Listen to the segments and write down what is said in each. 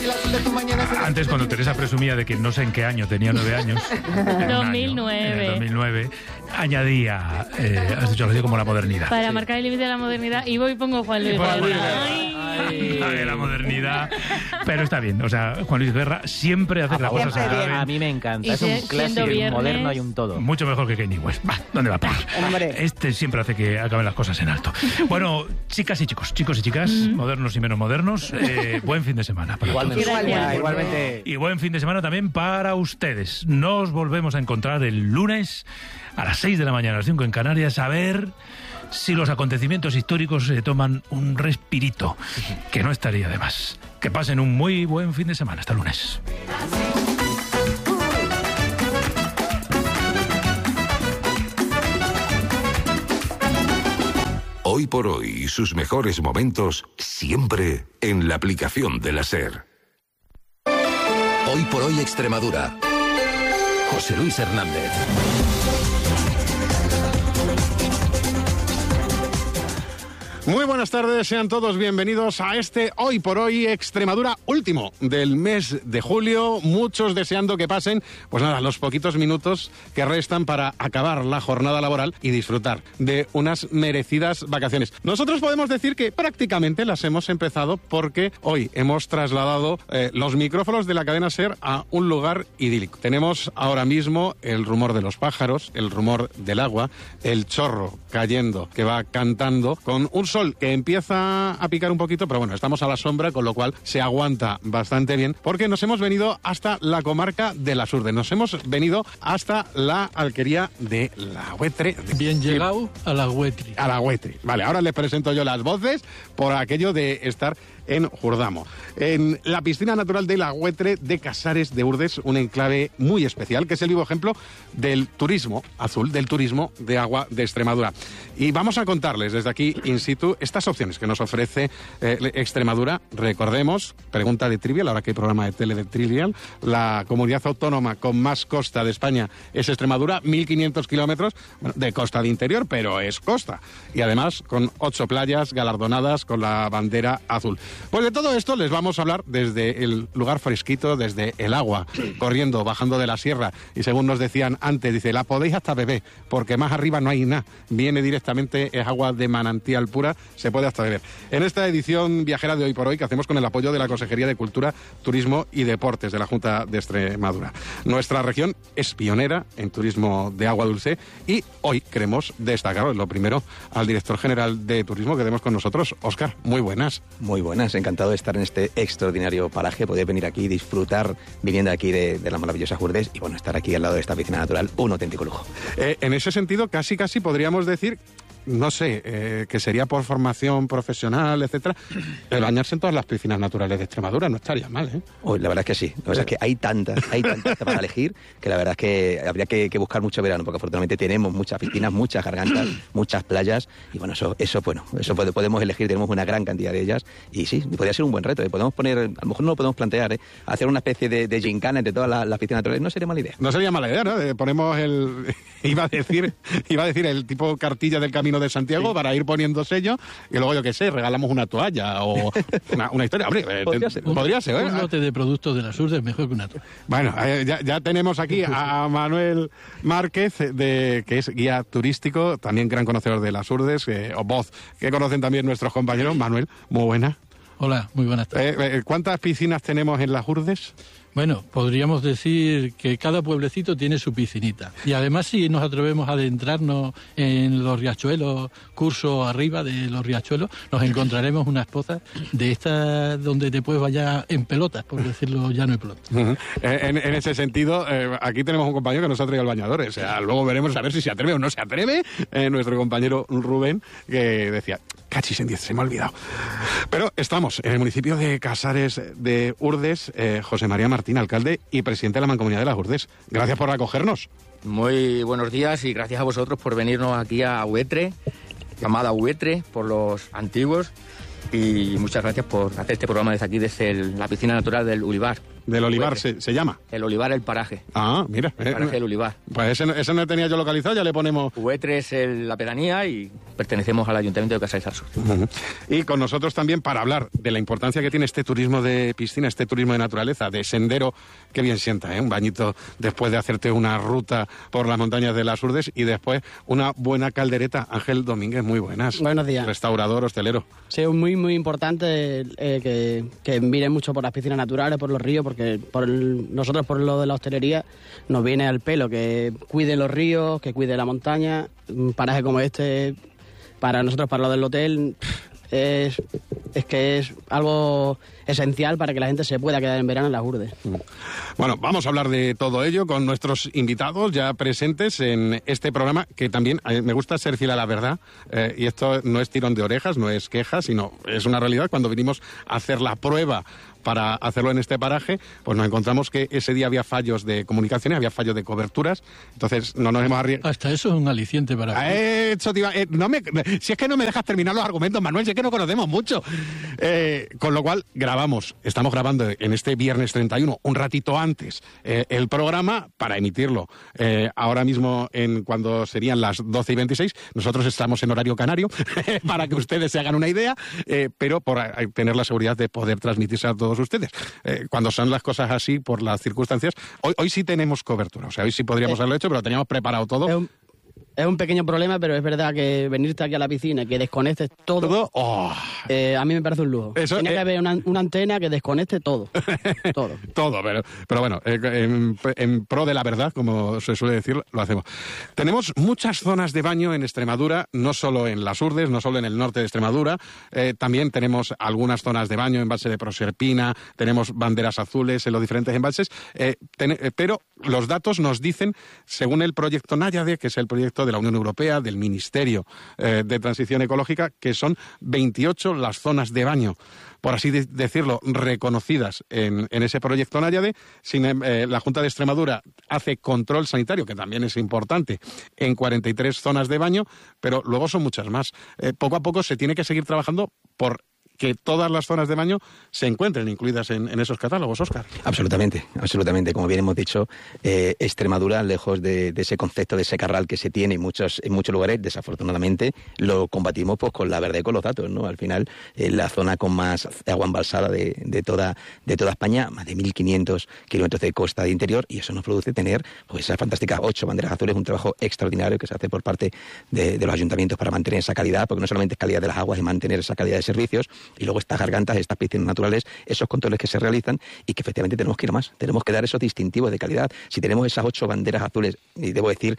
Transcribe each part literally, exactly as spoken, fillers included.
Antes, cuando Teresa presumía de que no sé en qué año tenía nueve años, dos mil nueve. Año, en el dos mil nueve, añadía, eh, has dicho algo así como la modernidad. Para sí. marcar el límite de la modernidad, y voy y pongo Juan Luis Guerra. Ay. Ay, la modernidad. Pero está bien, o sea, Juan Luis Guerra siempre hace las cosas en clave. A mí me encanta, Y es si- un clásico, viernes, un moderno y un todo. Mucho mejor que Kanye West. Va, ¿dónde va a parar? Este siempre hace que acaben las cosas en alto. Bueno, chicas y chicos, chicos y chicas, mm. modernos y menos modernos, eh, buen fin de semana para Igualmente. todos. Igualmente. Igualmente. Y buen fin de semana también para ustedes. Nos volvemos a encontrar el lunes a las seis de la mañana, a las cinco en Canarias, a ver si los acontecimientos históricos se toman un respirito, que no estaría de más. Que pasen un muy buen fin de semana. Hasta el lunes. Hoy por hoy y sus mejores momentos siempre en la aplicación de la SER. Hoy por hoy Extremadura. José Luis Hernández. Muy buenas tardes, sean todos bienvenidos a este Hoy por Hoy Extremadura último del mes de julio. Muchos deseando que pasen, pues nada, los poquitos minutos que restan para acabar la jornada laboral y disfrutar de unas merecidas vacaciones. Nosotros podemos decir que prácticamente las hemos empezado porque hoy hemos trasladado eh, los micrófonos de la cadena SER a un lugar idílico. Tenemos ahora mismo el rumor de los pájaros, el rumor del agua, el chorro cayendo que va cantando con un sol que empieza a picar un poquito, pero bueno, estamos a la sombra, con lo cual se aguanta bastante bien, porque nos hemos venido hasta la comarca de las Urdes, nos hemos venido hasta la alquería de La Huetre. Bien llegado a La Huetre. A La Huetre. Vale, ahora les presento yo las voces por aquello de estar en Jurdamo, en la piscina natural de La Huetre de Casares de Urdes, un enclave muy especial, que es el vivo ejemplo del turismo azul, del turismo de agua de Extremadura. Y vamos a contarles desde aquí, in situ, estas opciones que nos ofrece eh, Extremadura. Recordemos, pregunta de Trivial, ahora que hay programa de tele de Trivial, la comunidad autónoma con más costa de España es Extremadura, mil quinientos kilómetros bueno, de costa de interior, pero es costa. Y además con ocho playas galardonadas con la bandera azul. Pues de todo esto les vamos a hablar desde el lugar fresquito, desde el agua, corriendo, bajando de la sierra. Y según nos decían antes, dice, la podéis hasta beber, porque más arriba no hay nada. Viene directamente, es agua de manantial pura, se puede hasta beber. En esta edición viajera de Hoy por Hoy, que hacemos con el apoyo de la Consejería de Cultura, Turismo y Deportes de la Junta de Extremadura. Nuestra región es pionera en turismo de agua dulce y hoy queremos destacar, lo primero, al director general de Turismo que tenemos con nosotros, Óscar. Muy buenas. Muy buenas, encantado de estar en este extraordinario paraje, poder venir aquí y disfrutar viniendo aquí de, de las maravillosas Urdes y bueno, estar aquí al lado de esta piscina natural, un auténtico lujo. Eh, en ese sentido, casi casi podríamos decir, no sé, eh, que sería por formación profesional, etcétera, el bañarse en todas las piscinas naturales de Extremadura no estaría mal, ¿eh? Uy, la verdad es que sí, la verdad es que hay tantas, hay tantas para elegir, que la verdad es que habría que, que buscar mucho verano, porque afortunadamente tenemos muchas piscinas, muchas gargantas, muchas playas, y bueno, eso, eso bueno, eso puede, podemos elegir, tenemos una gran cantidad de ellas, y sí, podría ser un buen reto, ¿eh? Podemos poner, a lo mejor no lo podemos plantear, ¿eh? Hacer una especie de, de gincana entre todas las, las piscinas naturales, no sería mala idea. No sería mala idea, ¿no? Eh, ponemos el, iba a decir, iba a decir el tipo cartilla del Camino de Santiago, sí, para ir poniendo sello, y luego, yo qué sé, regalamos una toalla o una, una historia. Hombre, eh, podría ser, podría ser, ¿eh? Un lote de productos de las Urdes mejor que una toalla. Bueno, eh, ya, ya tenemos aquí a Manuel Márquez, de, que es guía turístico, también gran conocedor de las Urdes, eh, o voz, que conocen también nuestros compañeros. Manuel, muy buena. Hola, muy buenas tardes. Eh, eh, ¿Cuántas piscinas tenemos en las Urdes? Bueno, podríamos decir que cada pueblecito tiene su piscinita. Y además, si nos atrevemos a adentrarnos en los riachuelos, curso arriba de los riachuelos, nos encontraremos unas pozas de estas donde te puedes bañar en pelotas, por decirlo llano y pronto. Uh-huh. en, en ese sentido, eh, aquí tenemos un compañero que nos ha traído el bañador. O sea, luego veremos a ver si se atreve o no se atreve. Eh, nuestro compañero Rubén, que decía, cachis en diez, se me ha olvidado. Pero estamos en el municipio de Casares de Urdes, eh, José María Martín, alcalde y presidente de la Mancomunidad de las Urdes. Gracias por acogernos. Muy buenos días y gracias a vosotros por venirnos aquí a Huetre, llamada Huetre por los antiguos, y muchas gracias por hacer este programa desde aquí, desde el, la piscina natural del Ulibar. Del Olivar Huetre. se, se llama. El Olivar, el paraje. Ah, mira. El paraje del Olivar. Pues ese, no- ese no tenía yo localizado, ya le ponemos... Huetre es el- la pedanía y pertenecemos al Ayuntamiento de Casares al Sur. Ujú. Y con nosotros también para hablar de la importancia que tiene este turismo de piscina, este turismo de naturaleza, de sendero, que bien sienta, ¿eh? Un bañito después de hacerte una ruta por las montañas de las Urdes y después una buena caldereta. Ángel Domínguez, muy buenas. Buenos días. Restaurador, hostelero. Sí, es muy, muy importante eh, que, que miren mucho por las piscinas naturales, por los ríos, porque por el- nosotros por lo de la hostelería nos viene al pelo que cuide los ríos, que cuide la montaña. Un paraje como este, para nosotros, para lo del hotel, es, es que es algo esencial para que la gente se pueda quedar en verano en las Urdes. Bueno, vamos a hablar de todo ello con nuestros invitados ya presentes en este programa, que también eh, me gusta ser fiel a la verdad, eh, y esto no es tirón de orejas, no es queja, sino es una realidad. Cuando vinimos a hacer la prueba para hacerlo en este paraje, pues nos encontramos que ese día había fallos de comunicaciones, había fallos de coberturas, entonces no nos hemos arriesgado. Hasta eso es un aliciente para... Eh, eso te iba- eh, no me, si es que no me dejas terminar los argumentos, Manuel, si es que no conocemos mucho. Eh, con lo cual, grabamos, estamos grabando en este viernes treinta y uno, un ratito antes, eh, el programa para emitirlo. Eh, ahora mismo, en cuando serían las doce y veintiséis, nosotros estamos en horario canario, para que ustedes se hagan una idea, eh, pero por eh, tener la seguridad de poder transmitirse a todos ustedes. Eh, cuando son las cosas así, por las circunstancias, hoy, hoy sí tenemos cobertura, o sea, hoy sí podríamos Eh, haberlo hecho, pero teníamos preparado todo. Es un, es un pequeño problema, pero es verdad que venirte aquí a la piscina y que desconectes todo, Todo, oh, eh, a mí me parece un lujo. Eso, Tiene eh, que haber una, una antena que desconecte todo. todo. todo, pero, pero bueno, eh, en, en pro de la verdad, como se suele decir, lo hacemos. Tenemos muchas zonas de baño en Extremadura, no solo en las Urdes, no solo en el norte de Extremadura, eh, también tenemos algunas zonas de baño, embalse de Proserpina, tenemos banderas azules en los diferentes embalses, eh, ten- eh, pero los datos nos dicen, según el proyecto Náyade, que es el proyecto de la Unión Europea, del Ministerio eh, de Transición Ecológica, que son veintiocho las zonas de baño, por así de- decirlo, reconocidas en, en ese proyecto Náyade. Sin, em- eh, la Junta de Extremadura hace control sanitario, que también es importante, en cuarenta y tres zonas de baño, pero luego son muchas más. Eh, poco a poco se tiene que seguir trabajando por que todas las zonas de baño se encuentren incluidas en, en esos catálogos, Óscar. Absolutamente, absolutamente. Como bien hemos dicho, eh, Extremadura, lejos de, de ese concepto de secarral que se tiene en muchos, en muchos lugares, desafortunadamente lo combatimos pues con la verdad y con los datos, ¿no? Al final, eh, la zona con más agua embalsada de, de, toda, de toda España, más de mil quinientos kilómetros de costa de interior, y eso nos produce tener pues esas fantásticas ocho banderas azules, un trabajo extraordinario que se hace por parte de, de los ayuntamientos para mantener esa calidad, porque no solamente es calidad de las aguas y mantener esa calidad de servicios, y luego estas gargantas, estas piscinas naturales, esos controles que se realizan y que efectivamente tenemos que ir más, tenemos que dar esos distintivos de calidad. Si tenemos esas ocho banderas azules, y debo decir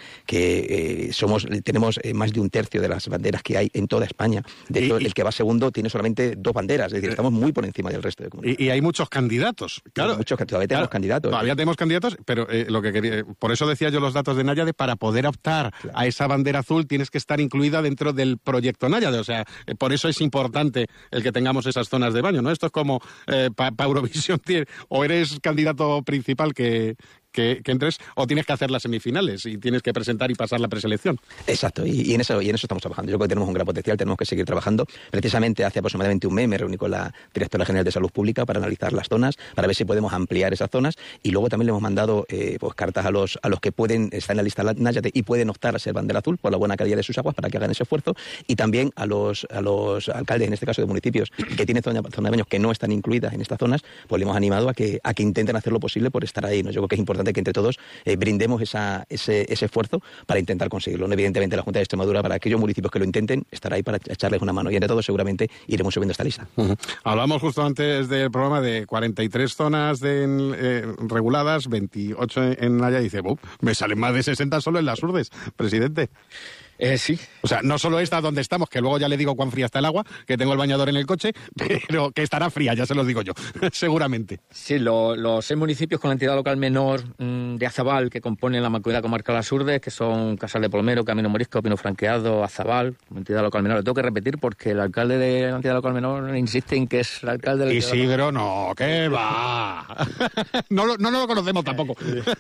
que eh, somos tenemos eh, más de un tercio de las banderas que hay en toda España. De hecho, Y- y- el que va segundo tiene solamente dos banderas, es decir, estamos muy por encima del resto de comunidades. Y, y hay muchos candidatos, claro. Muchos, todavía tenemos candidatos. Todavía tenemos candidatos, pero eh, lo que quería, por eso decía yo los datos de Náyade, para poder optar Claro. a esa bandera azul tienes que estar incluida dentro del proyecto Náyade, o sea, eh, por eso es importante el que tengamos esas zonas de baño, ¿no? Esto es como para Eurovisión, tiene- o eres candidato principal que, que, que entres, o tienes que hacer las semifinales y tienes que presentar y pasar la preselección. Exacto, y, y en eso y en eso estamos trabajando. Yo creo que tenemos un gran potencial, tenemos que seguir trabajando. Precisamente hace aproximadamente un mes me reuní con la Directora General de Salud Pública para analizar las zonas, para ver si podemos ampliar esas zonas, y luego también le hemos mandado eh, pues cartas a los a los que pueden estar en la lista Náyade y pueden optar a ser bandera azul por la buena calidad de sus aguas, para que hagan ese esfuerzo, y también a los a los alcaldes, en este caso de municipios, que tienen zonas zona de baños que no están incluidas en estas zonas, pues le hemos animado a que a que intenten hacer lo posible por estar ahí, ¿no? Yo creo que es importante que entre todos eh, brindemos esa, ese, ese esfuerzo para intentar conseguirlo. ¿No? Evidentemente la Junta de Extremadura, para aquellos municipios que lo intenten, estará ahí para echarles una mano, y entre todos seguramente iremos subiendo esta lista. Uh-huh. Hablamos justo antes del programa de cuarenta y tres zonas de, eh, reguladas, veintiocho en Náyade, y dice, "Buh, me salen más de sesenta solo en las Urdes, presidente". Eh, sí. O sea, no solo esta donde estamos, que luego ya le digo cuán fría está el agua, que tengo el bañador en el coche, pero que estará fría, ya se los digo yo, seguramente. Sí, lo- los seis municipios con la entidad local menor mm, de Azabal, que componen la Mancomunidad Comarcal Las Urdes, que son Casal de Polmero, Camino Morisco, Pino Franqueado, Azabal, como entidad local menor. Lo tengo que repetir porque el alcalde de la entidad local menor insiste en que es el alcalde de la entidad Isidro, no, ¿qué va? no, lo- no lo conocemos tampoco.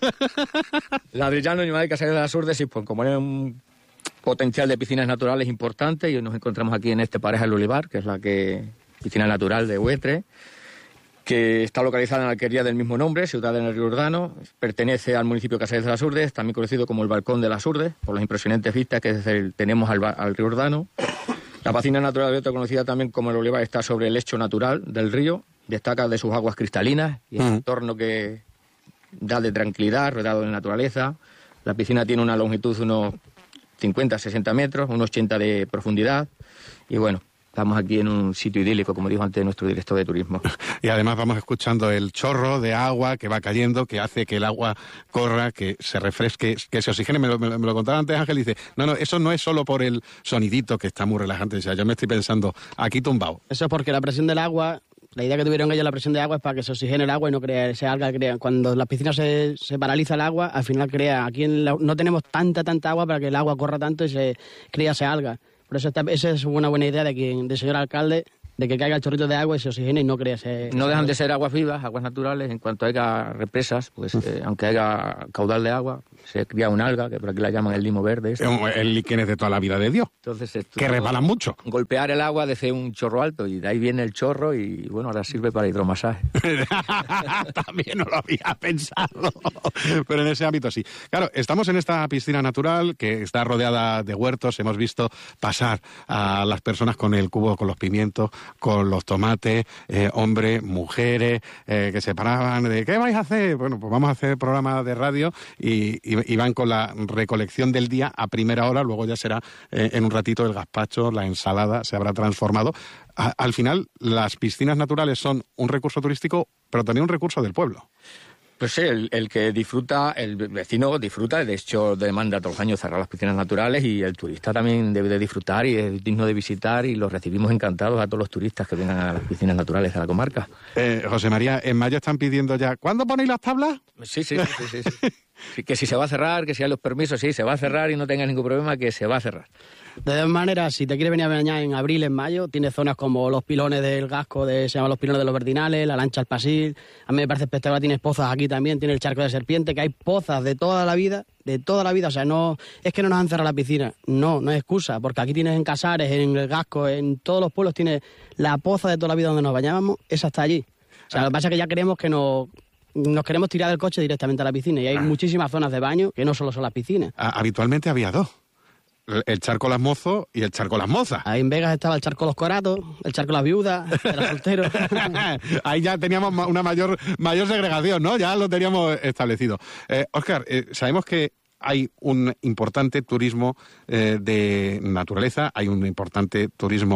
Ladrillano y de Casares de Las Urdes, y pues como era un potencial de piscinas naturales importante, y nos encontramos aquí en este paraje del Olivar, que es la que piscina natural de Huetre, que está localizada en la alquería del mismo nombre, Ciudad del Río Urdano. Pertenece al municipio de Casares de las Urdes, también conocido como el Balcón de las Urdes, por las impresionantes vistas que desde el, tenemos al, al río Urdano. La piscina natural de Otra, conocida también como el Olivar, está sobre el lecho natural del río, destaca de sus aguas cristalinas y el uh-huh. entorno que da de tranquilidad, rodeado de naturaleza. La piscina tiene una longitud de unos cincuenta a sesenta metros, unos ochenta de profundidad, y bueno, estamos aquí en un sitio idílico, como dijo antes nuestro director de turismo. Y además vamos escuchando el chorro de agua que va cayendo, que hace que el agua corra, que se refresque, que se oxigene. Me lo, me lo, me lo contaba antes Ángel, y dice, no, no, eso no es solo por el sonidito que está muy relajante. O sea, yo me estoy pensando, aquí tumbado. Eso es porque la presión del agua, la idea que tuvieron ellos, la presión de agua, es para que se oxigene el agua y no crea ese alga que crea. Cuando las piscinas se, se paraliza el agua, al final crea, aquí en la, no tenemos tanta, tanta agua para que el agua corra tanto y se crea ese alga. Por eso esta, esa es una buena idea de quien, del señor alcalde, de que caiga el chorrito de agua y se oxigene y no crea ese... No dejan de ser aguas vivas, aguas naturales. En cuanto haya represas, pues eh, aunque haya caudal de agua, se cría un alga, que por aquí la llaman el limo verde. Este. El líquen es de toda la vida de Dios. Entonces, esto, que resbalan mucho. Golpear el agua desde un chorro alto, y de ahí viene el chorro, y bueno, ahora sirve para hidromasaje. También no lo había pensado, pero en ese ámbito sí. Claro, estamos en esta piscina natural que está rodeada de huertos. Hemos visto pasar a las personas con el cubo, con los pimientos, con los tomates, eh, hombres, mujeres, eh, que se paraban de ¿qué vais a hacer? Bueno, pues vamos a hacer programa de radio, y, y, y van con la recolección del día a primera hora. Luego ya será eh, en un ratito el gazpacho, la ensalada se habrá transformado. A, al final, las piscinas naturales son un recurso turístico, pero también un recurso del pueblo. Pues sí, el, el que disfruta, el vecino disfruta, de hecho demanda todos los años cerrar las piscinas naturales, y el turista también debe de disfrutar y es digno de visitar, y los recibimos encantados a todos los turistas que vengan a las piscinas naturales de la comarca. Eh, José María, en mayo están pidiendo ya, ¿cuándo ponéis las tablas? Sí, sí, sí, sí, sí. Sí, que si se va a cerrar, que si hay los permisos, sí, se va a cerrar y no tengas ningún problema, que se va a cerrar. De todas maneras, si te quieres venir a bañar en abril, en mayo, tienes zonas como los pilones del Gasco, de, se llaman los pilones de los Verdinales, la lancha al Pasil. A mí me parece espectacular, tienes pozas aquí también, tiene el charco de serpiente, que hay pozas de toda la vida, de toda la vida. O sea, no es que no nos han cerrado la piscina, no, no es excusa, porque aquí tienes en Casares, en el Gasco, en todos los pueblos tienes la poza de toda la vida donde nos bañábamos, esa está allí. O sea, lo que pasa es que ya queremos que nos... Nos queremos tirar del coche directamente a la piscina, y hay ah. muchísimas zonas de baño que no solo son las piscinas. Ah, habitualmente había dos. El charco Las Mozos y el charco Las Mozas. Ahí en Vegas estaba el charco Los Coratos, el charco Las Viudas, el soltero. Ahí ya teníamos una mayor, mayor segregación, ¿no? Ya lo teníamos establecido. Eh, Óscar, eh, sabemos que hay un importante turismo eh, de naturaleza, hay un importante turismo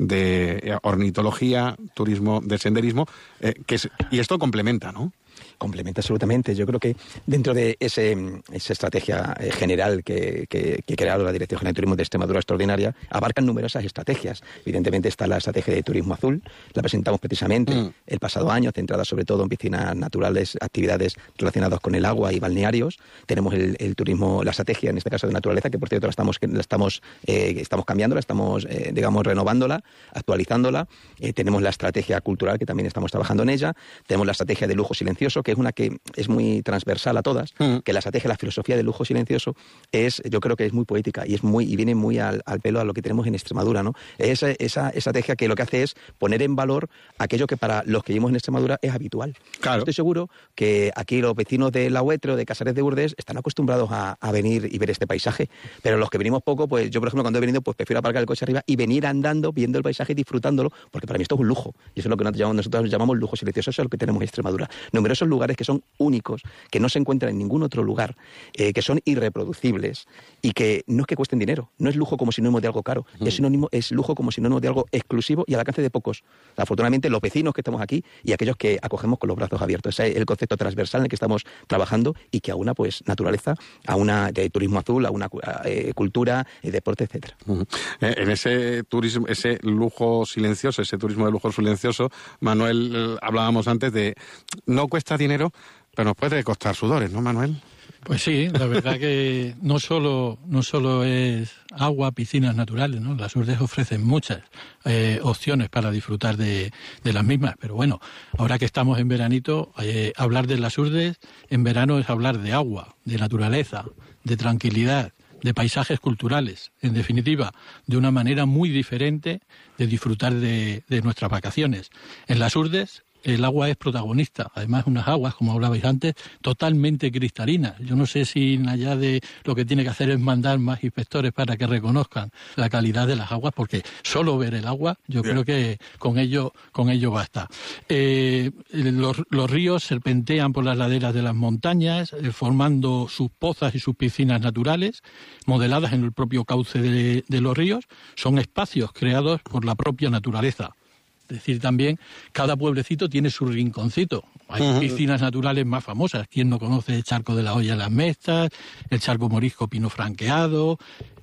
de ornitología, turismo de senderismo, eh, que es, y esto complementa, ¿no? Complementa absolutamente. Yo creo que dentro de ese, esa estrategia general que, que, que ha creado la Dirección General de Turismo de Extremadura Extraordinaria, abarcan numerosas estrategias. Evidentemente está la estrategia de turismo azul, la presentamos precisamente mm. el pasado año, centrada sobre todo en piscinas naturales, actividades relacionadas con el agua y balnearios. Tenemos el, el turismo, la estrategia, en este caso de naturaleza, que por cierto la estamos, la estamos, eh, estamos cambiándola, estamos, eh, digamos, renovándola, actualizándola. Eh, tenemos la estrategia cultural, que también estamos trabajando en ella. Tenemos la estrategia de lujo silencioso, que es una que es muy transversal a todas, mm. que la estrategia, la filosofía del lujo silencioso es, yo creo que es muy poética y es muy y viene muy al, al pelo a lo que tenemos en Extremadura, ¿no? Esa, esa estrategia que lo que hace es poner en valor aquello que para los que vivimos en Extremadura es habitual. Claro. Estoy seguro que aquí los vecinos de La Huetre o de Casares de Urdes están acostumbrados a, a venir y ver este paisaje, pero los que venimos poco, pues yo por ejemplo cuando he venido pues prefiero aparcar el coche arriba y venir andando, viendo el paisaje y disfrutándolo, porque para mí esto es un lujo, y eso es lo que nosotros llamamos, nosotros llamamos lujo silencioso, eso es lo que tenemos en Extremadura. Numerosos lugares que son únicos, que no se encuentran en ningún otro lugar, eh, que son irreproducibles y que no es que cuesten dinero, no es lujo como sinónimo de algo caro, mm. es sinónimo, es lujo como sinónimo de algo exclusivo y al alcance de pocos. Afortunadamente los vecinos que estamos aquí y aquellos que acogemos con los brazos abiertos. Ese es el concepto transversal en el que estamos trabajando y que aúna pues naturaleza, aúna de turismo azul, aúna eh, cultura, eh, deporte, etcétera. Uh-huh. eh, en ese turismo, ese lujo silencioso, ese turismo de lujo silencioso, Manuel, eh, hablábamos antes de no cuesta dinero, pero nos puede costar sudores, ¿no, Manuel? Pues sí, la verdad que no solo no solo es agua, piscinas naturales, ¿no? Las Urdes ofrecen muchas eh, opciones para disfrutar de, de las mismas, pero bueno, ahora que estamos en veranito, eh, hablar de las Urdes en verano es hablar de agua, de naturaleza, de tranquilidad, de paisajes culturales, en definitiva, de una manera muy diferente de disfrutar de, de nuestras vacaciones. En las Urdes el agua es protagonista. Además, unas aguas, como hablabais antes, totalmente cristalinas. Yo no sé si allá de lo que tiene que hacer es mandar más inspectores para que reconozcan la calidad de las aguas, porque solo ver el agua, yo Bien. creo que con ello, con ello basta. Eh, los, los ríos serpentean por las laderas de las montañas, eh, formando sus pozas y sus piscinas naturales, modeladas en el propio cauce de, de los ríos. Son espacios creados por la propia naturaleza. Es decir, también cada pueblecito tiene su rinconcito. Hay uh-huh. piscinas naturales más famosas. ¿Quién no conoce el Charco de la Olla en las Mestas, el Charco Morisco Pino Franqueado,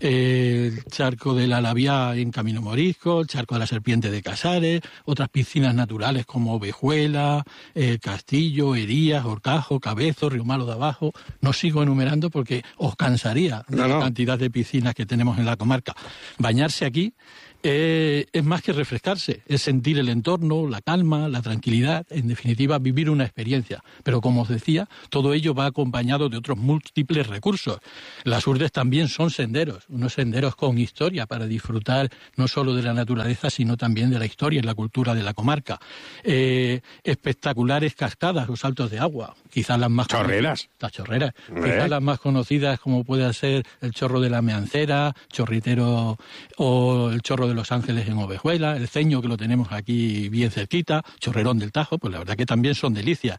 el Charco de la Labiá en Camino Morisco, el Charco de la Serpiente de Casares, otras piscinas naturales como Ovejuela, el Castillo, Herías, Horcajo, Cabezo, Río Malo de Abajo? No sigo enumerando porque os cansaría de no, no. la cantidad de piscinas que tenemos en la comarca. Bañarse aquí Eh, es más que refrescarse, es sentir el entorno, la calma, la tranquilidad, en definitiva vivir una experiencia. Pero como os decía, todo ello va acompañado de otros múltiples recursos. Las Urdes también son senderos, unos senderos con historia para disfrutar no solo de la naturaleza, sino también de la historia y la cultura de la comarca. Eh, espectaculares cascadas o saltos de agua, quizás las más chorreras. Conocidas, las chorreras, ¿Eh? quizás las más conocidas como puede ser el Chorro de la Meancera, Chorritero o el Chorro de Los Ángeles en Ovejuela, el Ceño que lo tenemos aquí bien cerquita, Chorrerón del Tajo, pues la verdad que también son delicias.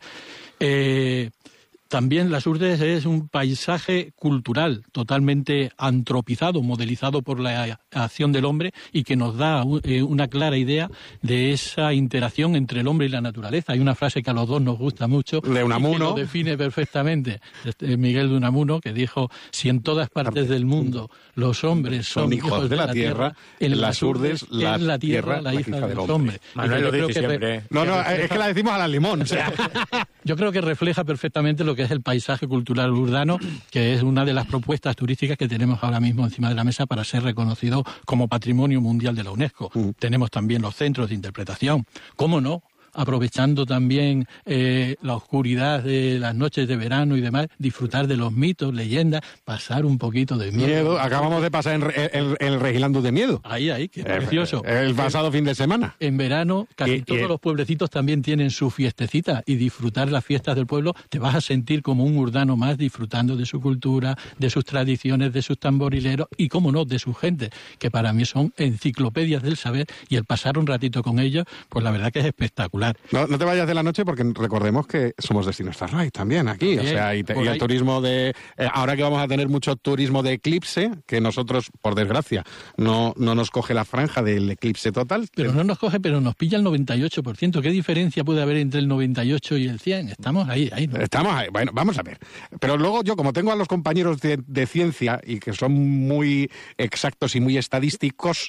Eh, También Las Urdes es un paisaje cultural totalmente antropizado, modelizado por la acción del hombre y que nos da una clara idea de esa interacción entre el hombre y la naturaleza. Hay una frase que a los dos nos gusta mucho de Unamuno, y que lo define perfectamente, Miguel de Unamuno, que dijo: si en todas partes del mundo los hombres son, son hijos de la, de la tierra, tierra, en Las Urdes la, la tierra, la hija de los hombres. Manuel lo dice siempre. No, no, es que la decimos a la limón. O sea. Yo creo que refleja perfectamente lo que es el paisaje cultural urbano, que es una de las propuestas turísticas que tenemos ahora mismo encima de la mesa para ser reconocido como Patrimonio Mundial de la UNESCO. Mm. Tenemos también los centros de interpretación. ¿Cómo no? Aprovechando también eh, la oscuridad de las noches de verano y demás, disfrutar de los mitos, leyendas, pasar un poquito de miedo. miedo. Acabamos de pasar en, en, en el Regilando de Miedo. Ahí, ahí, qué precioso. El, el pasado en, fin de semana. En verano, casi y, todos y, los pueblecitos también tienen su fiestecita, y disfrutar las fiestas del pueblo te vas a sentir como un urdano más, disfrutando de su cultura, de sus tradiciones, de sus tamborileros y, cómo no, de su gente, que para mí son enciclopedias del saber, y el pasar un ratito con ellos, pues la verdad que es espectacular. No, no te vayas de la noche, porque recordemos que somos Destino Starlight también aquí. Bien, o sea, y, te, y el turismo de... Eh, ahora que vamos a tener mucho turismo de eclipse, que nosotros, por desgracia, no, no nos coge la franja del eclipse total. Pero no nos coge, pero nos pilla el noventa y ocho por ciento. ¿Qué diferencia puede haber entre el noventa y ocho y el cien? Estamos ahí, ahí. ¿No? Estamos ahí. Bueno, vamos a ver. Pero luego yo, como tengo a los compañeros de, de ciencia y que son muy exactos y muy estadísticos,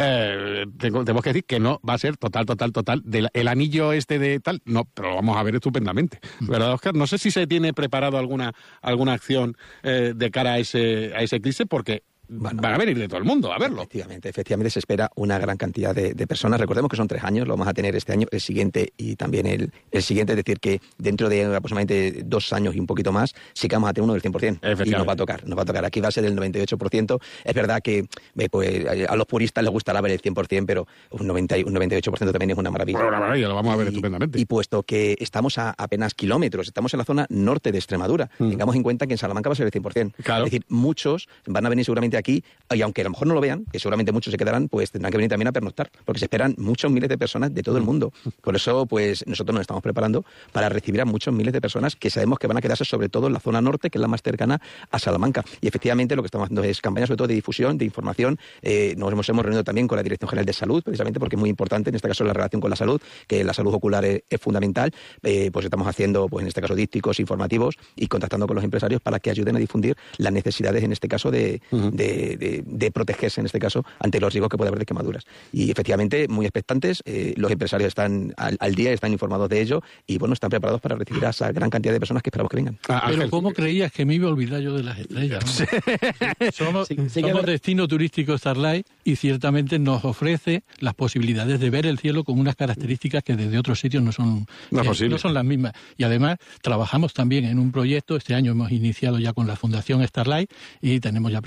eh, tengo, tenemos que decir que no va a ser total, total, total. Del, el anillo este de tal, no, pero lo vamos a ver estupendamente, ¿verdad, Óscar? No sé si se tiene preparado alguna alguna acción eh, de cara a ese a ese eclipse, porque Bueno, van a venir de todo el mundo a verlo. Efectivamente, efectivamente se espera una gran cantidad de, de personas. Recordemos que son tres años, lo vamos a tener este año, el siguiente y también el, el siguiente. Es decir, que dentro de aproximadamente dos años y un poquito más, sí que vamos a tener uno del cien por ciento. Y nos va a tocar, nos va a tocar. Aquí va a ser del noventa y ocho por ciento. Es verdad que eh, pues, a los puristas les gustará ver el cien por ciento, pero un, noventa, un noventa y ocho por ciento también es una maravilla. Bueno, una maravilla, lo vamos a ver y, estupendamente. Y puesto que estamos a apenas kilómetros, estamos en la zona norte de Extremadura, mm. tengamos en cuenta que en Salamanca va a ser el cien por ciento. Claro. Es decir, muchos van a venir seguramente aquí, y aunque a lo mejor no lo vean, que seguramente muchos se quedarán, pues tendrán que venir también a pernoctar, porque se esperan muchos miles de personas de todo el mundo. Por eso, pues nosotros nos estamos preparando para recibir a muchos miles de personas que sabemos que van a quedarse sobre todo en la zona norte, que es la más cercana a Salamanca. Y efectivamente lo que estamos haciendo es campañas sobre todo de difusión, de información. Eh, nos hemos, hemos reunido también con la Dirección General de Salud, precisamente porque es muy importante, en este caso, la relación con la salud, que la salud ocular es, es fundamental. Eh, pues estamos haciendo, pues en este caso, dípticos informativos y contactando con los empresarios para que ayuden a difundir las necesidades, en este caso, de, uh-huh. de, de, de protegerse, en este caso, ante los riesgos que puede haber de quemaduras. Y efectivamente, muy expectantes, eh, los empresarios están al, al día, están informados de ello y, bueno, están preparados para recibir a esa gran cantidad de personas que esperamos que vengan. Ah, Pero ¿cómo creías que me iba a olvidar yo de las estrellas? ¿No? Sí. Somos, sí, sí somos destino turístico Starlight y ciertamente nos ofrece las posibilidades de ver el cielo con unas características que desde otros sitios no son, no, eh, no son las mismas. Y además trabajamos también en un proyecto, este año hemos iniciado ya con la Fundación Starlight y tenemos ya presentada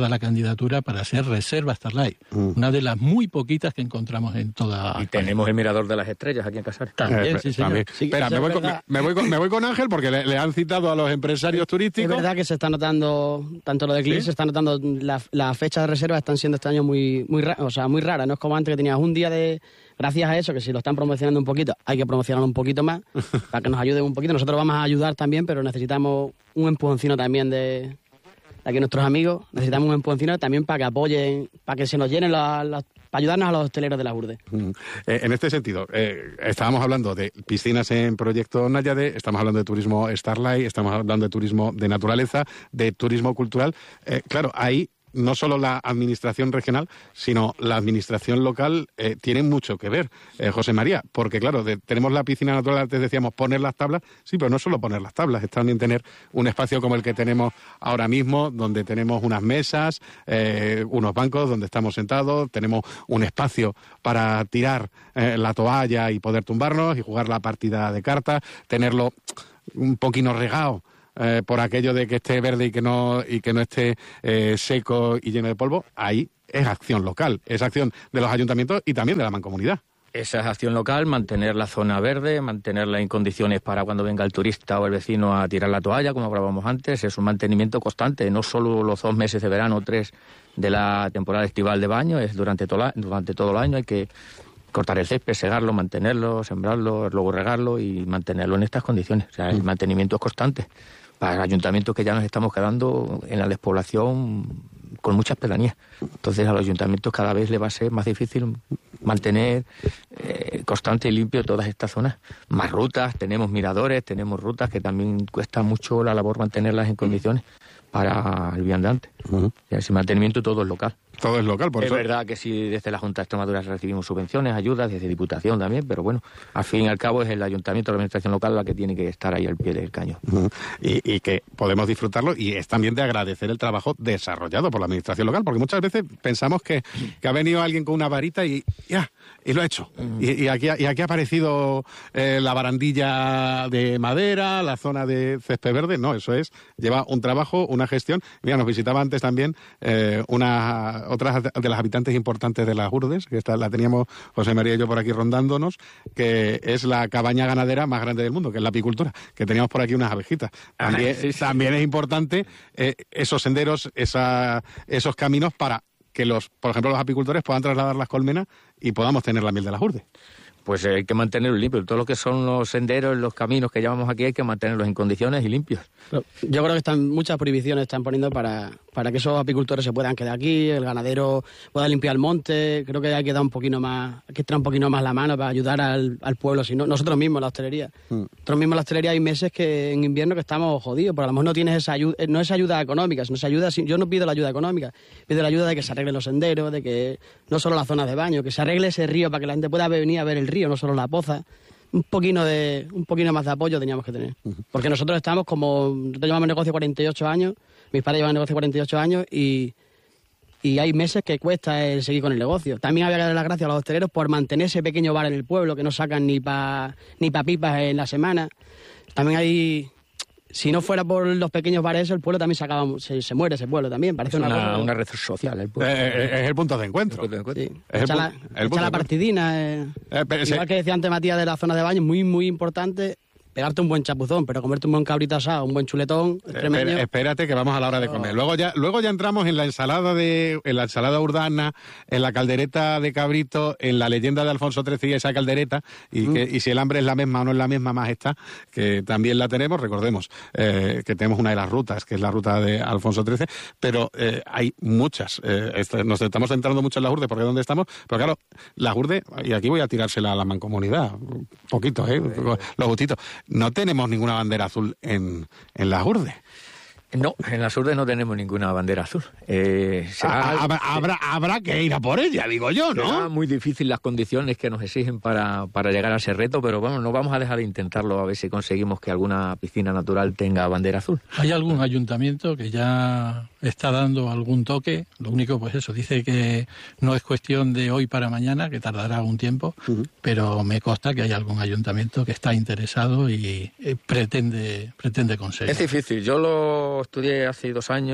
la candidatura para ser reserva Starlight, mm. una de las muy poquitas que encontramos en toda Y España. Tenemos el Mirador de las Estrellas aquí en Casares. También, eh, sí, señor. también. Sí, Espera, me voy, con, me, me, voy con, me voy con Ángel porque le, le han citado a los empresarios turísticos. Es verdad que se está notando, tanto lo de Clis, ¿sí? Se está notando, las la fechas de reserva están siendo este año muy, muy, o sea, muy raras, no es como antes que tenías un día de... Gracias a eso, que si lo están promocionando un poquito, hay que promocionarlo un poquito más, para que nos ayuden un poquito. Nosotros vamos a ayudar también, pero necesitamos un empujoncino también de, de aquí nuestros amigos. Necesitamos un empujoncino también para que apoyen, para que se nos llenen los, los, para ayudarnos a los hosteleros de la Urdes. Mm. Eh, en este sentido, eh, estábamos hablando de piscinas en Proyecto Náyade, estamos hablando de turismo Starlight, estamos hablando de turismo de naturaleza, de turismo cultural. Eh, claro, ahí no solo la administración regional, sino la administración local eh, tiene mucho que ver, eh, José María, porque claro, de, tenemos la piscina natural, antes decíamos poner las tablas, sí, pero no solo poner las tablas, es también tener un espacio como el que tenemos ahora mismo, donde tenemos unas mesas, eh, unos bancos donde estamos sentados, tenemos un espacio para tirar eh, la toalla y poder tumbarnos y jugar la partida de cartas, tenerlo un poquito regado, Eh, por aquello de que esté verde y que no y que no esté eh, seco y lleno de polvo. Ahí es acción local, es acción de los ayuntamientos y también de la mancomunidad. Esa es acción local, mantener la zona verde, mantenerla en condiciones para cuando venga el turista o el vecino a tirar la toalla, como hablábamos antes. Es un mantenimiento constante, no solo los dos meses de verano o tres de la temporada estival de baño, es durante todo, la, durante todo el año. Hay que cortar el césped, segarlo, mantenerlo, sembrarlo, luego regarlo y mantenerlo en estas condiciones. O sea, el mantenimiento es constante. Para el ayuntamiento que ya nos estamos quedando en la despoblación con muchas pedanías. Entonces a los ayuntamientos cada vez le va a ser más difícil mantener eh, constante y limpio todas estas zonas. Más rutas, tenemos miradores, tenemos rutas que también cuesta mucho la labor mantenerlas en condiciones para el viandante. Uh-huh. Ese mantenimiento todo es local. Todo es local, por es eso. Es verdad que sí, desde la Junta de Extremadura recibimos subvenciones, ayudas, desde Diputación también, pero bueno, al fin y al cabo es el ayuntamiento, la administración local la que tiene que estar ahí al pie del cañón. Uh-huh. y, y que podemos disfrutarlo, y es también de agradecer el trabajo desarrollado por la administración local, porque muchas veces pensamos que, que ha venido alguien con una varita y ya, y lo ha hecho. Uh-huh. Y, y, aquí, y aquí ha aparecido eh, la barandilla de madera, la zona de césped verde. No, eso es, lleva un trabajo, una gestión. Mira, nos visitaba antes también eh, una otras de las habitantes importantes de las Urdes, que esta, la teníamos José María y yo por aquí rondándonos, que es la cabaña ganadera más grande del mundo, que es la apicultura, que teníamos por aquí unas abejitas. También, sí, sí. también es importante eh, esos senderos, esa, esos caminos para que los, por ejemplo, los apicultores puedan trasladar las colmenas y podamos tener la miel de las Urdes. Pues hay que mantenerlo limpio. Todo lo que son los senderos, los caminos que llamamos aquí, hay que mantenerlos en condiciones y limpios. Yo creo que están muchas prohibiciones están poniendo para, para que esos apicultores se puedan quedar aquí, el ganadero pueda limpiar el monte. Creo que hay que dar un poquito más, hay que estirar un poquito más la mano para ayudar al, al pueblo. Si no, nosotros mismos, la hostelería. Mm. Nosotros mismos, la hostelería, hay meses que en invierno que estamos jodidos, pero a lo mejor no tienes esa ayuda, no es ayuda económica, sino es ayuda, yo no pido la ayuda económica, pido la ayuda de que se arreglen los senderos, de que no solo las zonas de baño, que se arregle ese río para que la gente pueda venir a ver el río, no solo la poza. Un poquito de un poquito más de apoyo teníamos que tener. Porque nosotros estamos como... Nosotros llevamos negocio cuarenta y ocho años, mis padres llevan negocio cuarenta y ocho años y, y hay meses que cuesta el seguir con el negocio. También había que dar las gracias a los hosteleros por mantener ese pequeño bar en el pueblo, que no sacan ni para ni pa pipas en la semana. También hay... Si no fuera por los pequeños bares, el pueblo también se acaba, se, se muere ese pueblo también. Parece es una, una, cosa... una red social el pueblo. Eh, es el punto de encuentro. Sí. Es echa el, la, el echa la partidina. Eh. Eh, pero, Igual sí. que decía antes Matías de la zona de baño, muy, muy importante pegarte un buen chapuzón, pero comerte un buen cabrito asado, un buen chuletón, extremeño. Eh, espérate que vamos a la hora de comer. Luego ya, luego ya entramos en la ensalada de, en la ensalada urdana, en la caldereta de cabrito, en la leyenda de Alfonso trece y esa caldereta, y, mm. que, y si el hambre es la misma o no es la misma, más está, que también la tenemos, recordemos eh, que tenemos una de las rutas, que es la ruta de Alfonso trece, pero eh, hay muchas. Eh, este, nos estamos centrando mucho en las Urdes, porque es donde estamos, pero claro, las Urdes, y aquí voy a tirársela a la mancomunidad, un poquito, ¿eh? Los gustitos. No tenemos ninguna bandera azul en, en las Urdes. No, en las Urdes no tenemos ninguna bandera azul. Eh, será, habrá, habrá, habrá que ir a por ella, digo yo, ¿no? Será muy difícil las condiciones que nos exigen para, para llegar a ese reto, pero bueno, no vamos a dejar de intentarlo a ver si conseguimos que alguna piscina natural tenga bandera azul. Hay algún ayuntamiento que ya está dando algún toque, lo único pues eso, dice que no es cuestión de hoy para mañana, que tardará un tiempo, uh-huh. pero me consta que hay algún ayuntamiento que está interesado y eh, pretende, pretende conseguir. Es difícil, yo lo estudié hace dos años,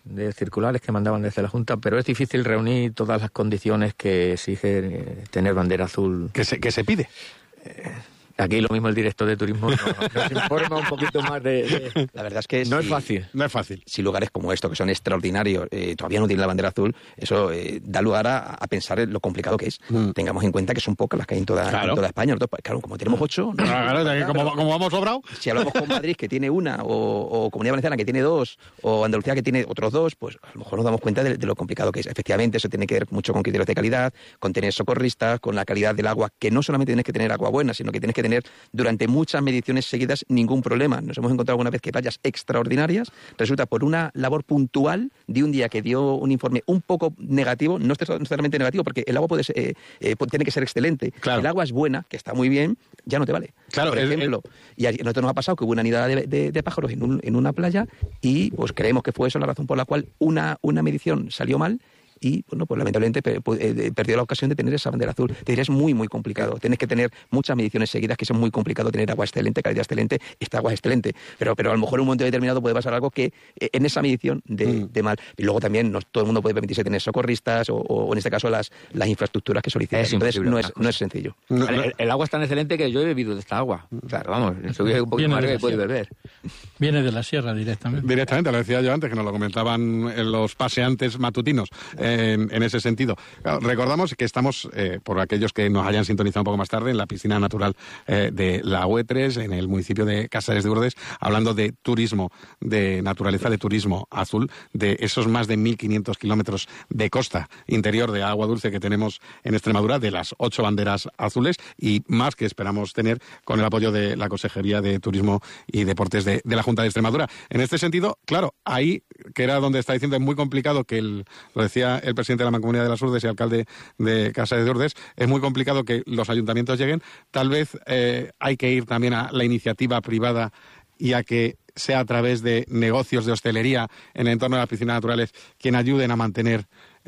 de circulares que mandaban desde la Junta, pero es difícil reunir todas las condiciones que exige eh, tener bandera azul. ¿Qué se, qué se pide? Eh, Aquí lo mismo el director de turismo nos, nos informa un poquito más de... de... La verdad es que... No si, es fácil. No es fácil. Si lugares como esto, que son extraordinarios, eh, todavía no tienen la bandera azul, eso eh, da lugar a, a pensar en lo complicado que es. Mm. Tengamos en cuenta que son pocas las que hay en toda, claro. en toda España. Nosotros, claro, como tenemos ocho... No, claro, claro, como, como vamos sobrado. Si hablamos con Madrid, que tiene una, o, o Comunidad Valenciana, que tiene dos, o Andalucía, que tiene otros dos, pues a lo mejor nos damos cuenta de, de lo complicado que es. Efectivamente, eso tiene que ver mucho con criterios de calidad, con tener socorristas, con la calidad del agua, que no solamente tienes que tener agua buena, sino que tienes que tener durante muchas mediciones seguidas ningún problema. Nos hemos encontrado alguna vez que playas extraordinarias resulta por una labor puntual de un día que dio un informe un poco negativo, no necesariamente negativo, porque el agua puede ser, eh, eh, tiene que ser excelente. Claro. El agua es buena, que está muy bien, ya no te vale. Claro, por ejemplo, el, el... y a nosotros nos ha pasado que hubo una nidada de, de, de pájaros en, un, en una playa y pues creemos que fue eso la razón por la cual una, una medición salió mal. Y, bueno, pues lamentablemente perdió la ocasión de tener esa bandera azul. Te diré, es muy, muy complicado. Tienes que tener muchas mediciones seguidas, que son muy complicado tener agua excelente, calidad excelente. Esta agua es excelente. Pero, pero a lo mejor en un momento determinado puede pasar algo que en esa medición de, mm. de mal. Y luego también no todo el mundo puede permitirse tener socorristas o, o en este caso las, las infraestructuras que solicitan. Es Entonces no es, no es sencillo. No, el, el agua es tan excelente que yo he bebido de esta agua. Claro, vamos, subí un poquito más que puede beber. Viene de la sierra directamente. Directamente, lo decía yo antes, que nos lo comentaban los paseantes matutinos en, en ese sentido. sentido. Claro, recordamos que estamos, eh, por aquellos que nos hayan sintonizado un poco más tarde, en la piscina natural eh, de la U E tres, en el municipio de Casares de Urdes, hablando de turismo, de naturaleza, de turismo azul, de esos más de mil quinientos kilómetros de costa interior de agua dulce que tenemos en Extremadura, de las ocho banderas azules y más que esperamos tener con el apoyo de la Consejería de Turismo y Deportes de, de la Junta de Extremadura. En este sentido, claro, ahí, que era donde está diciendo, es muy complicado que, el, lo decía el presidente de la Mancomunidad de las Urdes y alcalde de Casares de Urdes, es muy complicado que los ayuntamientos lleguen. Tal vez eh, hay que ir también a la iniciativa privada y a que sea a través de negocios de hostelería en el entorno de las piscinas naturales quien ayuden a mantener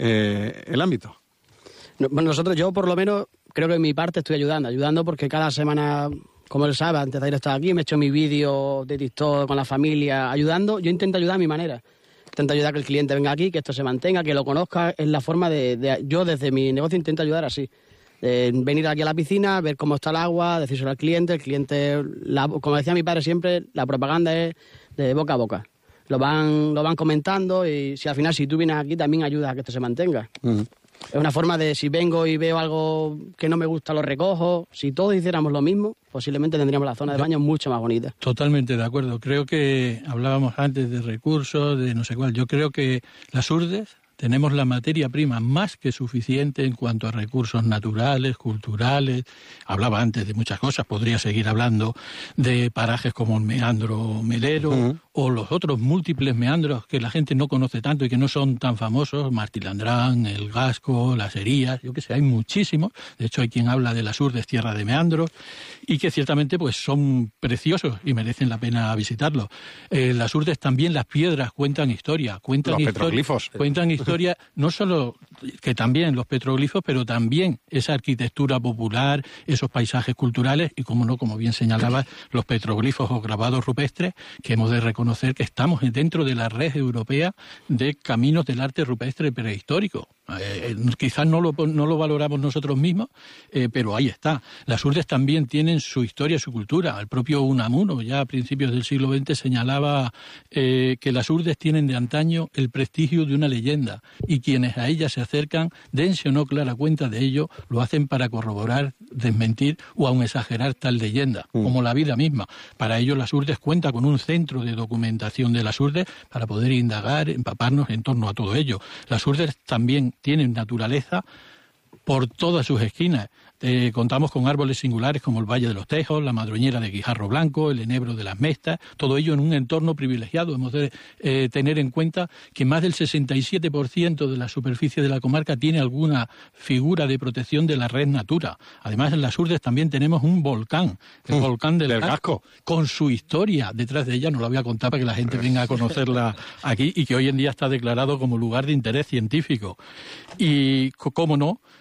eh, el ámbito. No, bueno, nosotros, yo por lo menos, creo que en mi parte estoy ayudando, ayudando porque cada semana, como él sabe, antes de ir a estar aquí, me he hecho mi vídeo de TikTok con la familia, ayudando. Yo intento ayudar a mi manera. Intento ayudar a que el cliente venga aquí, que esto se mantenga, que lo conozca. Es la forma de... de yo desde mi negocio intento ayudar así. Eh, venir aquí a la piscina, ver cómo está el agua, decírselo al cliente. El cliente, la, como decía mi padre siempre, la propaganda es de boca a boca. Lo van, lo van comentando y si al final, si tú vienes aquí, también ayudas a que esto se mantenga. Uh-huh. Es una forma de, si vengo y veo algo que no me gusta, lo recojo. Si todos hiciéramos lo mismo, posiblemente tendríamos la zona de baño mucho más bonita. Totalmente de acuerdo. Creo que hablábamos antes de recursos, de no sé cuál. Yo creo que las Urdes tenemos la materia prima más que suficiente en cuanto a recursos naturales, culturales. Hablaba antes de muchas cosas, podría seguir hablando de parajes como el meandro melero uh-huh. o los otros múltiples meandros que la gente no conoce tanto y que no son tan famosos, Martilandrán, el Gasco, las Herías, yo qué sé, hay muchísimos. De hecho, hay quien habla de las Urdes, tierra de meandros, y que ciertamente pues son preciosos y merecen la pena visitarlos. Eh, las Urdes también, las piedras cuentan historia, cuentan los historia, petroglifos. cuentan historia. Historia, no solo que también los petroglifos, pero también esa arquitectura popular, esos paisajes culturales y, como no, como bien señalaba, los petroglifos o grabados rupestres, que hemos de reconocer que estamos dentro de la red europea de caminos del arte rupestre prehistórico. Eh, quizás no lo, no lo valoramos nosotros mismos, eh, pero ahí está. Las Urdes también tienen su historia, su cultura. El propio Unamuno, ya a principios del siglo veinte, señalaba eh, que las Urdes tienen de antaño el prestigio de una leyenda y quienes a ellas se acercan, dense o no clara cuenta de ello, lo hacen para corroborar, desmentir o aun exagerar tal leyenda, mm. como la vida misma. Para ello, las Urdes cuenta con un centro de documentación de las Urdes para poder indagar, empaparnos en torno a todo ello. Las Urdes también tienen naturaleza por todas sus esquinas. Eh, contamos con árboles singulares como el Valle de los Tejos, la Madroñera de Guijarro Blanco, el enebro de las Mestas, todo ello en un entorno privilegiado. Hemos de eh, tener en cuenta que más del sesenta y siete por ciento de la superficie de la comarca tiene alguna figura de protección de la red Natura. Además, en las Urdes también tenemos un volcán, el mm, volcán del, del Gasco, con su historia detrás de ella. No la voy a contar para que la gente venga a conocerla aquí y que hoy en día está declarado como lugar de interés científico. Y, cómo no,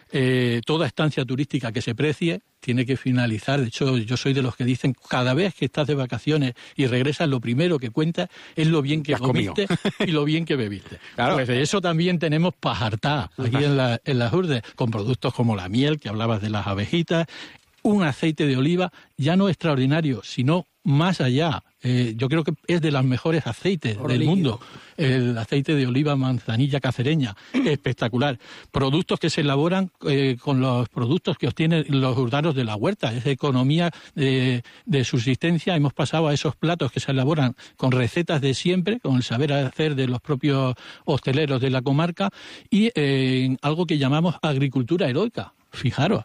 Eh, toda estancia turística que se precie tiene que finalizar. De hecho, yo soy de los que dicen, cada vez que estás de vacaciones y regresas, lo primero que cuentas es lo bien que comiste y lo bien que bebiste. Claro. Pues de eso también tenemos pa' hartar aquí en, la, en las Urdes, con productos como la miel, que hablabas de las abejitas, un aceite de oliva ya no extraordinario, sino más allá. Eh, yo creo que es de los mejores aceites Oro del líquido. mundo. El aceite de oliva manzanilla cacereña, espectacular. Productos que se elaboran eh, con los productos que obtienen los urdanos de la huerta. Es economía de, de subsistencia. Hemos pasado a esos platos que se elaboran con recetas de siempre, con el saber hacer de los propios hosteleros de la comarca, y eh, algo que llamamos agricultura heroica. Fijaros.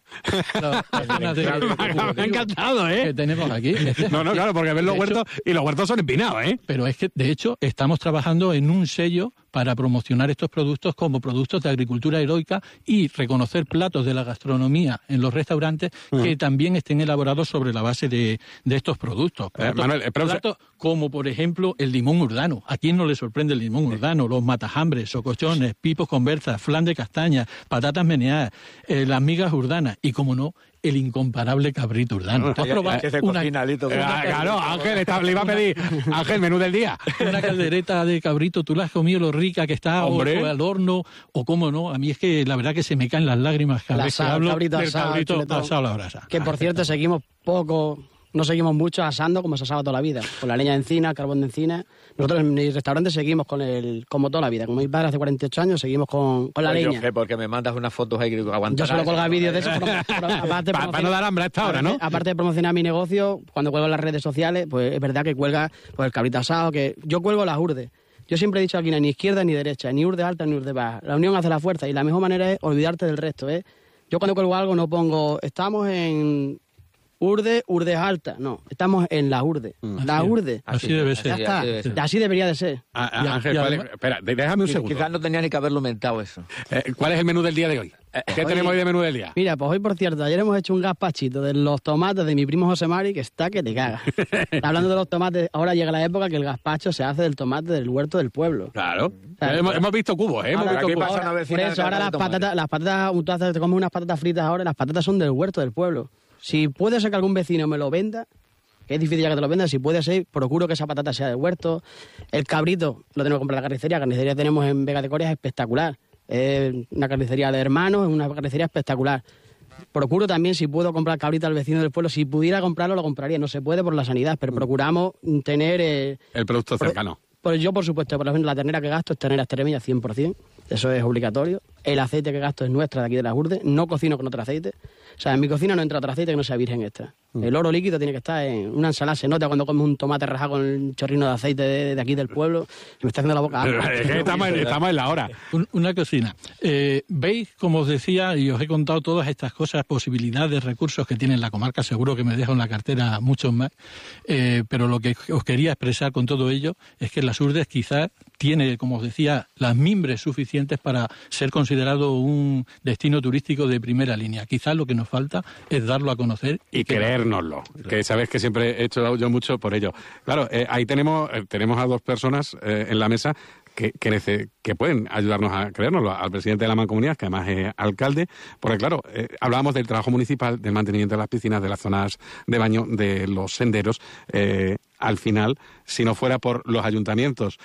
La, de, me ha encantado, ¿eh? Que tenemos aquí. No, no, claro, porque ven los huertos y los huertos son empinados, ¿eh? Pero es que, de hecho, estamos trabajando en un sello para promocionar estos productos como productos de agricultura heroica y reconocer platos de la gastronomía en los restaurantes uh-huh. que también estén elaborados sobre la base de, de estos productos. Platos, eh, Manuel, platos como, por ejemplo, el limón urdano. ¿A quién no le sorprende el limón urdano? Los matajambres, socochones, pipos con berzas, flan de castaña, patatas meneadas, eh, las migas urdanas y, como no, el incomparable cabrito urdano. ¿Tú has probado que se una, cocina, Lito, eh, claro, Ángel, está, le iba a pedir, Ángel, menú del día. Una caldereta de cabrito, tú la has comido lo rica que está, o, o al horno, o cómo no. A mí es que la verdad que se me caen las lágrimas cada la vez sal, que hablo cabrito del asado, cabrito chuletón. asado a la brasa. Que, por cierto, seguimos poco... No seguimos mucho asando como se asaba toda la vida, con la leña de encina, el carbón de encina. Nosotros en mi restaurante seguimos con el, como toda la vida. Como mi padre hace cuarenta y ocho años, seguimos con, con la pues leña. Yo sé, porque me mandas unas fotos ahí que aguantar. Yo solo colgo vídeos de eso. Para pa no dar hambre a esta hora, ¿no? Aparte de promocionar mi negocio, cuando cuelgo en las redes sociales, pues es verdad que cuelga pues, el cabrito asado, que yo cuelgo las urdes. Yo siempre he dicho aquí, no hay ni izquierda ni derecha, ni urde alta ni urde baja. La unión hace la fuerza y la mejor manera es olvidarte del resto, ¿eh? Yo cuando cuelgo algo no pongo, estamos en... Urde, urde alta. No, estamos en la urde. Mm. La urde. Así, así debe ser. Ya está. Así, debe ser. Así debería de ser. Ah, ah, Ángel, ¿cuál es? Espera, déjame un segundo. Quizás no tenía ni que haberlo mentado eso. Eh, ¿Cuál es el menú del día de hoy? ¿Qué hoy, tenemos hoy de menú del día? Mira, pues hoy, por cierto, ayer hemos hecho un gazpachito de los tomates de mi primo José Mari, que está que te caga. Hablando de los tomates, ahora llega la época que el gazpacho se hace del tomate del huerto del pueblo. Claro. O sea, hemos, hemos visto cubos, ¿eh? Hemos ahora, visto cubos. Ahora, por eso, ahora las patatas, las patatas, tú haces, te comes unas patatas fritas ahora, las patatas son del huerto del pueblo. Si puede ser que algún vecino me lo venda, que es difícil ya que te lo venda, si puede ser, procuro que esa patata sea de huerto. El cabrito lo tenemos que comprar en la carnicería. La carnicería que tenemos en Vega de Coria es espectacular. Es una carnicería de hermanos, es una carnicería espectacular. Procuro también, si puedo comprar cabrito al vecino del pueblo, si pudiera comprarlo, lo compraría. No se puede por la sanidad, pero procuramos tener... Eh, el producto cercano. Pues yo, por supuesto, por ejemplo, la ternera que gasto es ternera extremeña cien por ciento. Eso es obligatorio. El aceite que gasto es nuestra de aquí de las Urdes. No cocino con otro aceite. O sea, en mi cocina no entra otro aceite que no sea virgen extra. Mm. El oro líquido tiene que estar en una ensalada. Se nota cuando comes un tomate rajado con un chorrino de aceite de, de aquí del pueblo. Me está haciendo la boca agua. Es que estamos, estamos en la hora. Una cocina. Eh, ¿Veis, como os decía, y os he contado todas estas cosas, posibilidades, recursos que tiene la comarca? Seguro que me dejo en la cartera muchos más. Eh, pero lo que os quería expresar con todo ello es que las Urdes quizás tiene, como os decía, las mimbres suficientes para ser considerado un destino turístico de primera línea. Quizás lo que nos falta es darlo a conocer. Y, y creérnoslo, claro. Que sabes que siempre he hecho yo mucho por ello. Claro, eh, ahí tenemos, eh, tenemos a dos personas eh, en la mesa que, que, nece, que pueden ayudarnos a creérnoslo. Al presidente de la Mancomunidad, que además es alcalde, porque claro, eh, hablábamos del trabajo municipal, del mantenimiento de las piscinas, de las zonas de baño, de los senderos. Eh, al final, si no fuera por los ayuntamientos,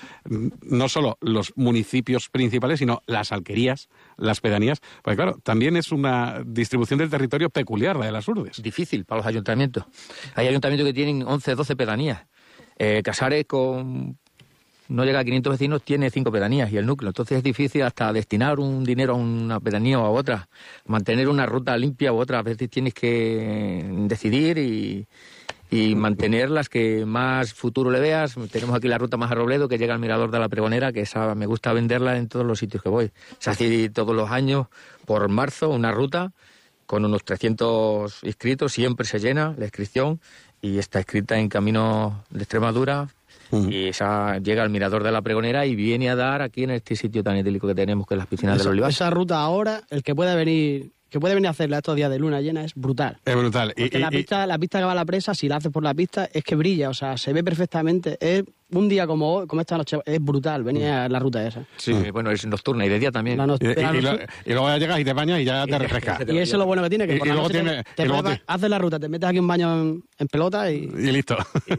no solo los municipios principales, sino las alquerías, las pedanías, pues claro, también es una distribución del territorio peculiar, la de las Urdes. Difícil para los ayuntamientos. Hay ayuntamientos que tienen once, doce pedanías. Eh, Casares con... no llega a quinientos vecinos, tiene cinco pedanías y el núcleo. Entonces es difícil hasta destinar un dinero a una pedanía o a otra. Mantener una ruta limpia u otra. A veces tienes que decidir y... y mantener las que más futuro le veas. Tenemos aquí la ruta más a Robledo, que llega al Mirador de la Pregonera, que esa me gusta venderla en todos los sitios que voy. Se hace todos los años, por marzo, una ruta con unos trescientos inscritos, siempre se llena la inscripción, y está escrita en Camino de Extremadura, uh-huh. Y esa llega al Mirador de la Pregonera y viene a dar aquí en este sitio tan idílico que tenemos, que es las piscinas esa, del Olivar. Esa ruta ahora, el que pueda venir... que puede venir a hacerla estos días de luna llena es brutal. Es brutal. Porque y, la, y, pista, la pista que va a la presa, si la haces por la pista, es que brilla, o sea, se ve perfectamente. Es un día como hoy, como esta noche, es brutal, venía la ruta esa. Sí, bueno, es nocturna y de día también. La no- Y, y- la y lo- noche- y luego ya llegas y te bañas y ya te refrescas. y eso es lo bueno que tiene, que Y- por y la luego noche tiene- te, te y luego preparas- te- haces la ruta, te metes aquí un baño en, en pelota y... Y listo.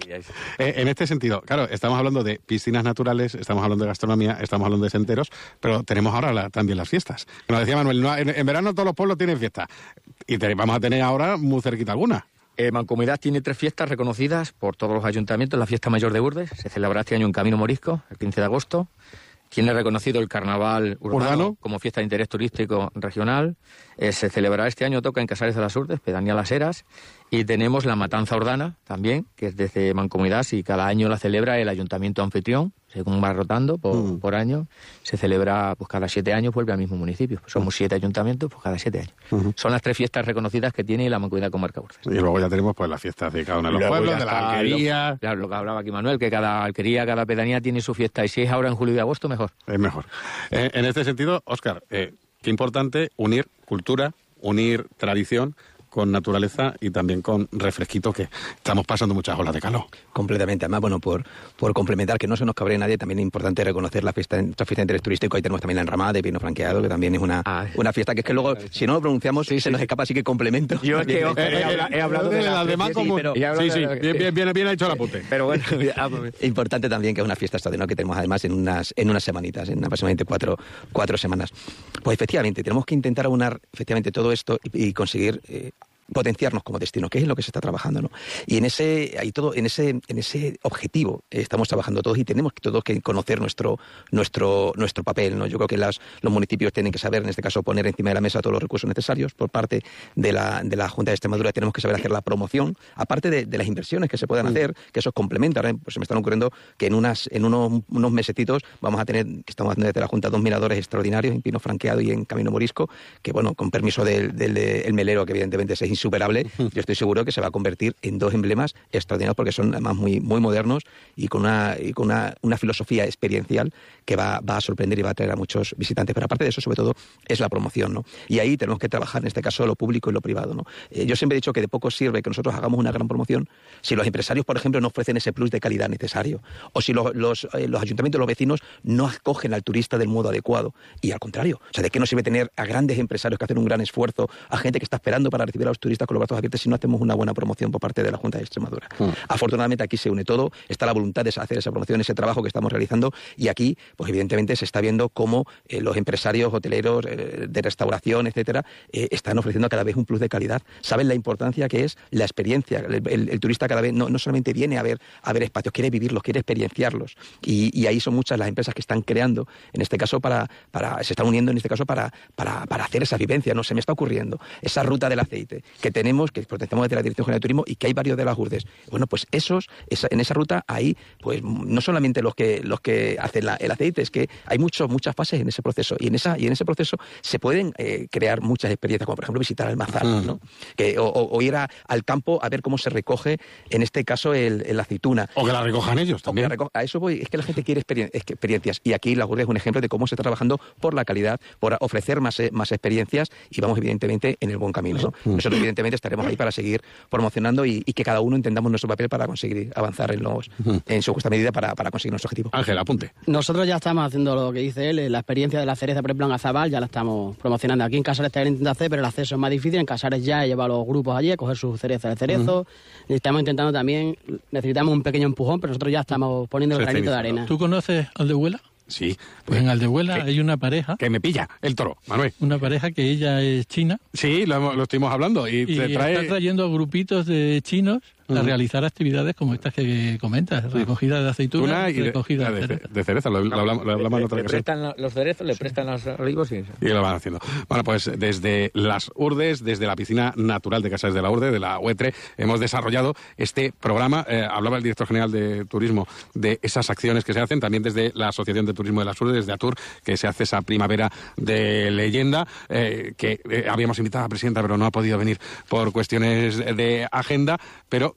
Eh, en este sentido, claro, estamos hablando de piscinas naturales, estamos hablando de gastronomía, estamos hablando de senderos, pero tenemos ahora la- también las fiestas. Nos decía Manuel, no, en, en verano todos los pueblos tienen fiesta. Y te- vamos a tener ahora muy cerquita alguna. Eh, Mancomunidad tiene tres fiestas reconocidas por todos los ayuntamientos. La fiesta mayor de Urdes se celebrará este año en Camino Morisco, el quince de agosto. Tiene reconocido el carnaval urbano, Urbano. como fiesta de interés turístico regional. Eh, se celebrará este año, toca en Casares de las Urdes, pedanía Las Heras. Y tenemos la Matanza Urdana también, que es desde Mancomunidad, y cada año la celebra el ayuntamiento anfitrión, según va rotando por, Mm. por año. Se celebra, pues cada siete años vuelve al mismo municipio. Pues somos siete ayuntamientos, pues cada siete años. Ujú. Son las tres fiestas reconocidas que tiene la Mancomunidad Comarca Urdes. Y luego ya tenemos pues las fiestas de cada uno de los Luego pueblos, ya de la está alquería. Lo, claro, lo que hablaba aquí Manuel, que cada alquería, cada pedanía tiene su fiesta. Y si es ahora en julio y agosto, mejor. Es mejor. Eh, en este sentido, Óscar, eh, qué importante unir cultura, unir tradición con naturaleza y también con refresquito, que estamos pasando muchas olas de calor. Completamente. Además, bueno, por, por complementar, que no se nos cabre nadie, también es importante reconocer la fiesta, otra fiesta de interés turístico. Ahí tenemos también la enramada de pino franqueado, que también es una, Ah, una fiesta que es que luego, si no lo pronunciamos, se nos escapa, así que complemento. Yo es que, También. Óscar, he habla- he hablado de las demás tres, como... sí, pero- he hablado Sí, de sí, la- bien, bien, bien, bien hecho el apunte. Pero bueno, ah, pues, Importante también que es una fiesta extraordinaria que tenemos además en unas, en unas semanitas, en aproximadamente cuatro, cuatro semanas. Pues efectivamente, tenemos que intentar aunar efectivamente todo esto y, y conseguir eh, potenciarnos como destino, que es en lo que se está trabajando, ¿no? Y en ese, ahí todo, en ese, en ese objetivo eh, estamos trabajando todos y tenemos que todos que conocer nuestro, nuestro, nuestro papel, ¿no? Yo creo que las, los municipios tienen que saber, en este caso, poner encima de la mesa todos los recursos necesarios. Por parte de la, de la Junta de Extremadura tenemos que saber hacer la promoción, aparte de, de las inversiones que se puedan hacer, que eso complementa. Ahora, pues se me están ocurriendo que en unas, en unos, unos mesetitos vamos a tener, que estamos haciendo desde la Junta, dos miradores extraordinarios en Pino Franqueado y en Camino Morisco, que bueno, con permiso del, del, del melero, que evidentemente es insuperable, yo estoy seguro que se va a convertir en dos emblemas extraordinarios porque son además muy, muy modernos y con una, y con una, una filosofía experiencial que va, va a sorprender y va a atraer a muchos visitantes. Pero aparte de eso, sobre todo, es la promoción, ¿no? Y ahí tenemos que trabajar, en este caso, lo público y lo privado, ¿no? Eh, yo siempre he dicho que de poco sirve que nosotros hagamos una gran promoción si los empresarios, por ejemplo, no ofrecen ese plus de calidad necesario, o si los, los, eh, los ayuntamientos, los vecinos, no acogen al turista del modo adecuado. Y al contrario, o sea, ¿de qué nos sirve tener a grandes empresarios que hacen un gran esfuerzo, a gente que está esperando para recibir a los turistas con los brazos abiertos si no hacemos una buena promoción por parte de la Junta de Extremadura? Mm. Afortunadamente aquí se une todo, está la voluntad de hacer esa promoción, ese trabajo que estamos realizando, y aquí, pues evidentemente se está viendo cómo eh, los empresarios hoteleros eh, de restauración, etcétera, eh, están ofreciendo cada vez un plus de calidad. Saben la importancia que es la experiencia. El, el, el turista cada vez no, no solamente viene a ver, a ver espacios, quiere vivirlos, quiere experienciarlos. Y, y ahí son muchas las empresas que están creando, en este caso, para, para se están uniendo en este caso para, para, para hacer esa vivencia. No se me está ocurriendo esa ruta del aceite que tenemos, que potenciamos desde la Dirección General de Turismo y que hay varios de las Urdes. Bueno, pues esos, esa, en esa ruta hay, pues no solamente los que los que hacen la, el aceite, es que hay muchos, muchas fases en ese proceso y en esa y en ese proceso se pueden eh, crear muchas experiencias, como por ejemplo visitar Almazar, uh-huh. ¿no? Que, o, o ir a, al campo a ver cómo se recoge, en este caso, el, el aceituna. O que la recojan ellos también. Reco- a eso voy, es que la gente quiere experien- experiencias y aquí la Urdes es un ejemplo de cómo se está trabajando por la calidad, por ofrecer más, más experiencias y vamos evidentemente en el buen camino, ¿no? Uh-huh. Nosotros evidentemente estaremos ahí para seguir promocionando y, y que cada uno entendamos nuestro papel para conseguir avanzar en los uh-huh. en su justa medida para, para conseguir nuestro objetivo. Ángel, apunte. Nosotros ya estamos haciendo lo que dice él, la experiencia de la cereza, por ejemplo, en Azabal, ya la estamos promocionando. Aquí en Casares también intenta hacer, pero el acceso es más difícil. En Casares ya lleva a los grupos allí a coger sus cerezas de cerezo. Uh-huh. Estamos intentando también, necesitamos un pequeño empujón, pero nosotros ya estamos poniendo el granito de arena. ¿Tú conoces Aldehuela? Sí. Pues en Aldehuela ¿Qué? hay una pareja. Que me pilla el toro, Manuel. Una pareja que ella es china. Sí, lo, hemos, lo estuvimos hablando. Y, y te trae... está trayendo grupitos de chinos a uh-huh. realizar actividades como estas que comentas, recogida de aceitunas, y recogida de, de, de, de cereza, lo, lo hablamos, lo hablamos le, en otra le ocasión. prestan los cerezos, le prestan los olivos y... Y lo van haciendo. Bueno, pues desde las Urdes, desde la piscina natural de Casares de la Urde, de la UETRE, hemos desarrollado este programa. Eh, hablaba el director general de Turismo de esas acciones que se hacen, también desde la Asociación de Turismo de las Urdes, desde ATUR, que se hace esa primavera de leyenda, eh, que eh, habíamos invitado a la presidenta, pero no ha podido venir por cuestiones de agenda, pero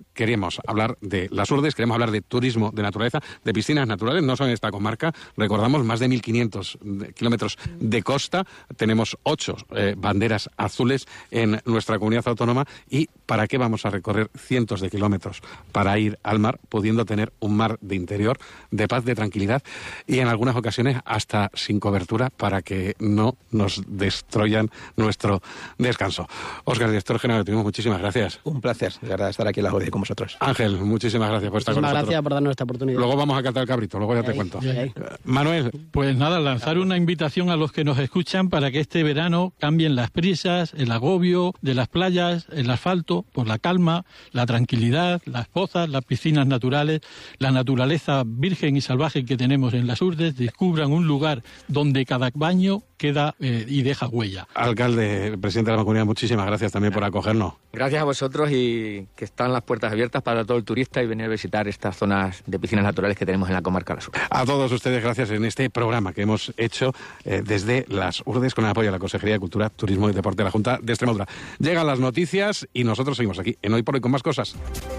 queremos hablar de las Urdes, queremos hablar de turismo de naturaleza, de piscinas naturales, no solo en esta comarca, recordamos más de mil quinientos kilómetros de costa, tenemos ocho eh, banderas azules en nuestra comunidad autónoma, y ¿para qué vamos a recorrer cientos de kilómetros para ir al mar, pudiendo tener un mar de interior, de paz, de tranquilidad, y en algunas ocasiones hasta sin cobertura para que no nos destruyan nuestro descanso? Óscar, director general, tuvimos muchísimas gracias. Un placer, de verdad, estar aquí en la Urdes con vosotros. Ángel, muchísimas gracias por estar Muchísimas con nosotros. gracias por darnos esta oportunidad. Luego vamos a catar el cabrito, luego ya te Ahí, cuento. ahí, ahí. Manuel. Pues nada, lanzar una invitación a los que nos escuchan para que este verano cambien las prisas, el agobio de las playas, el asfalto, por la calma, la tranquilidad, las pozas, las piscinas naturales, la naturaleza virgen y salvaje que tenemos en las Urdes, descubran un lugar donde cada baño queda eh, y deja huella. Alcalde, presidente de la Comunidad, muchísimas gracias también por acogernos. Gracias a vosotros, y que están las puertas abiertas para todo el turista y venir a visitar estas zonas de piscinas naturales que tenemos en la comarca de las Urdes. A todos ustedes, gracias en este programa que hemos hecho eh, desde las Urdes con el apoyo de la Consejería de Cultura, Turismo y Deporte de la Junta de Extremadura. Llegan las noticias y nosotros seguimos aquí en Hoy por Hoy con más cosas.